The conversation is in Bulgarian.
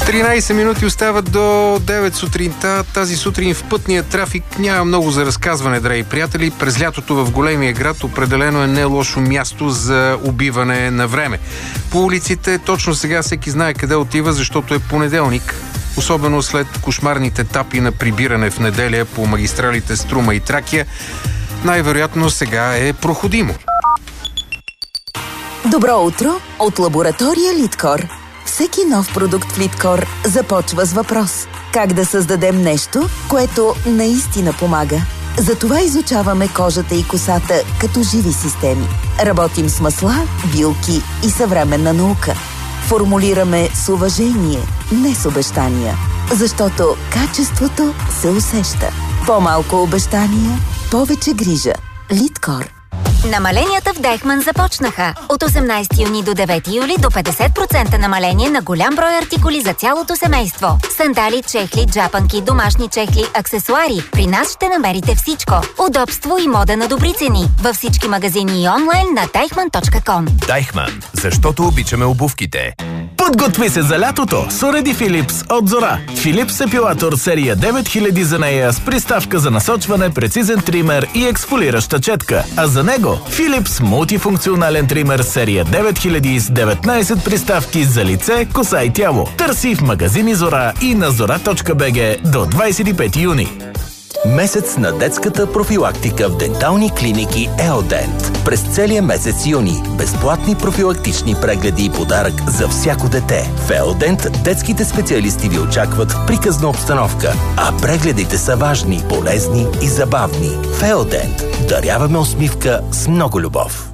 13 минути остават до 9 сутринта. Тази сутрин в пътния трафик няма много за разказване, драги приятели. През лятото в големия град определено е не лошо място за убиване на време. По улиците точно сега всеки знае къде отива, защото е понеделник. Особено след кошмарните етапи на прибиране в неделя по магистралите Струма и Тракия. Най-вероятно сега е проходимо. Добро утро от лаборатория Литкор. Всеки нов продукт в Литкор започва с въпрос. Как да създадем нещо, което наистина помага? Затова изучаваме кожата и косата като живи системи. Работим с масла, билки и съвременна наука. Формулираме с уважение, не с обещания. Защото качеството се усеща. По-малко обещания, повече грижа. Литкор. Намаленията в Дайхман започнаха. От 18 юни до 9 юли до 50% намаление на голям брой артикули за цялото семейство. Сандали, чехли, джапанки, домашни чехли, аксесуари. При нас ще намерите всичко. Удобство и мода на добри цени. Във всички магазини и онлайн на deichmann.com. Дайхман, защото обичаме обувките. Подготви се за лятото с уреди Philips от Зора. Philips епилатор серия 9000 за нея с приставка за насочване, прецизен тример и ексфолираща четка. А за него Philips мултифункционален тример серия 9000 с 19 приставки за лице, коса и тяло. Търси в магазини Зора и на zora.bg до 25 юни. Месец на детската профилактика в дентални клиники Еодент. През целия месец юни безплатни профилактични прегледи и подарък за всяко дете. В Еодент детските специалисти ви очакват в приказна обстановка, а прегледите са важни, полезни и забавни. В Еодент даряваме усмивка с много любов.